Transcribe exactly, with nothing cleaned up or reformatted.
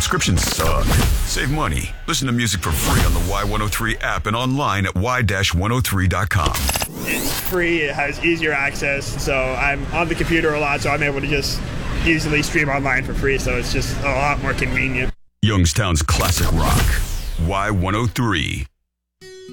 subscriptions suck. Save money. Listen to music for free on the Y one oh three app and online at y dash one oh three dot com. It's free. It has easier access. So I'm on the computer a lot, so I'm able to just easily stream online for free. So it's just a lot more convenient. Youngstown's classic rock. Y one oh three.